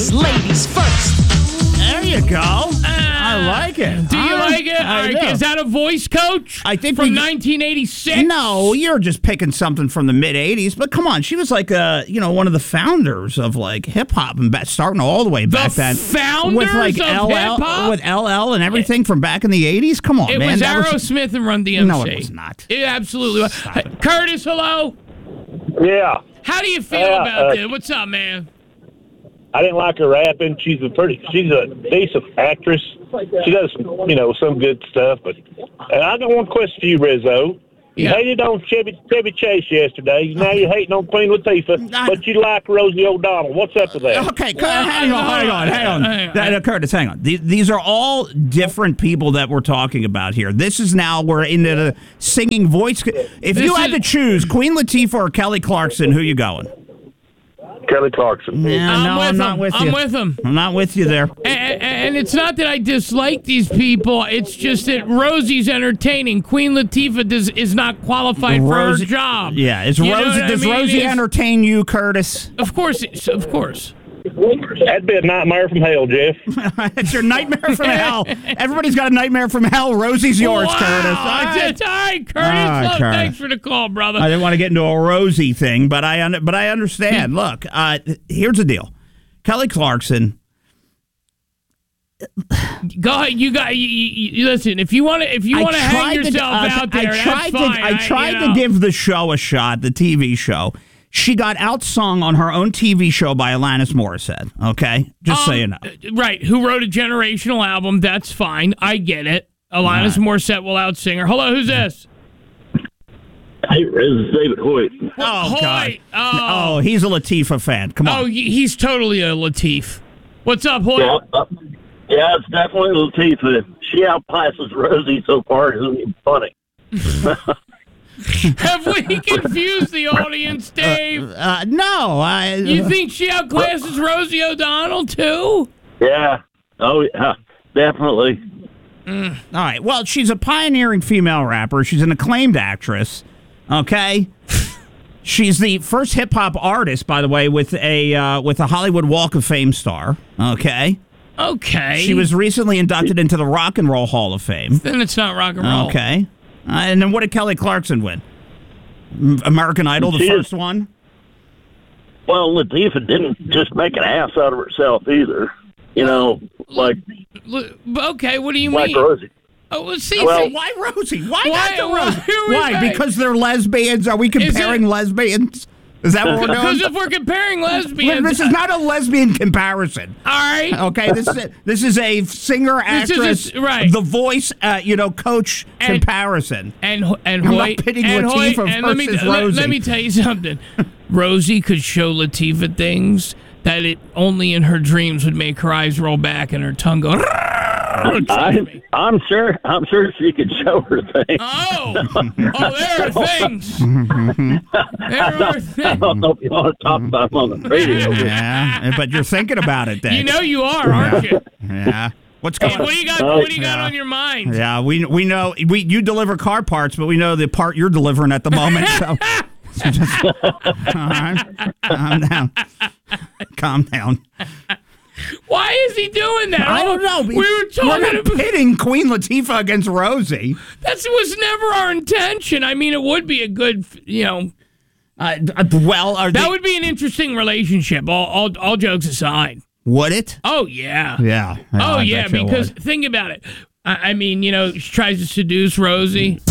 Ladies first. There you go. I like it. Do you like it? I do. Is that a voice coach? I think from we- 1986. No, you're just picking something from the mid '80s. But come on, she was like one of the founders of like hip hop and starting all the way back then. Founders with like of LL, hip-hop? with LL and everything from back in the '80s. Come on, It man. was That Aerosmith and Run DMC. No, it was not. It absolutely was. Hey, Curtis, hello. Yeah, How do you feel about this? What's up, man? I didn't like her rapping. She's a decent actress. She does some good stuff. But I got one question for you, Rizzo. You Yeah. hated on Chevy Chase yesterday. Now you're hating on Queen Latifah, but you like Rosie O'Donnell. What's up with that? Okay, hang on. Curtis, hang on. These are all different people that we're talking about here. This is now, we're into the singing voice. If you had to choose Queen Latifah or Kelly Clarkson, who you going? Kelly Clarkson. Yeah, I'm not with you. I'm with him. I'm not with you there. And it's not that I dislike these people. It's just that Rosie's entertaining. Queen Latifah is not qualified for her job. Yeah, You know what I does mean? Rosie entertain you, Curtis? Of course. Of course. That'd be a nightmare from hell, Jeff. It's your nightmare from hell. Everybody's got a nightmare from hell. Rosie's yours, Wow. Curtis. All right, Curtis. All right, Look, Curtis. thanks for the call, brother. I didn't want to get into a Rosie thing, but I understand. Look, here's the deal. Kelly Clarkson. Go ahead. You listen. If you want to hang yourself out there, that's fine. I tried to give the show a shot, the TV show. She got outsung on her own TV show by Alanis Morissette. Okay, just so you know. Right. Who wrote a generational album? That's fine. I get it. Alanis Morissette will outsing her. Hello, who's this? Hey, this is David Hoyt. Oh, God. Hoyt. Oh, He's a Latifah fan. Come on. He's totally a Latif. What's up, Hoyt? Yeah, it's definitely Latifah. She outclasses Rosie so far. It's even funny. Have we confused the audience, Dave? No. You think she outclasses Rosie O'Donnell, too? Yeah. Oh, yeah. Definitely. All right. Well, she's a pioneering female rapper. She's an acclaimed actress. Okay. She's the first hip hop artist, by the way, with a Hollywood Walk of Fame star. Okay. Okay. She was recently inducted into the Rock and Roll Hall of Fame. Then it's not rock and roll. Okay. And then what did Kelly Clarkson win? American Idol, the first one? Well, Latifah didn't just make an ass out of herself either. Like Okay, what do you like mean? Rosie. Oh, well, see, Why Rosie? Why not the Rosie? who is Why? that? Because they're lesbians? Are we comparing lesbians? Is that what we're doing? Because if we're comparing lesbians, This is not a lesbian comparison. all right. Okay, this is a singer actress, right. The Voice, coach comparison. And I'm Hoyt, not pitting and Latifah Hoyt, and versus Rosie. let me tell you something. Rosie could show Latifah things that it only in her dreams would make her eyes roll back and her tongue go. I'm sure she could show her things. Oh, there are things. There are things. I don't know if you want to talk about them on the radio. Yeah, but you're thinking about it, then. You know you are, aren't you? Yeah. What's going What do you got? What do you got on your mind? Yeah, we know you deliver car parts, but we know the part you're delivering at the moment. So just, all right, calm down. Why is he doing that? I don't know. We were talking We're not pitting Queen Latifah against Rosie. That was never our intention. I mean, it would be a good, that would be an interesting relationship. All jokes aside. Would it? Oh yeah. Yeah. Oh I yeah. bet you it Because would. think about it. I mean, she tries to seduce Rosie.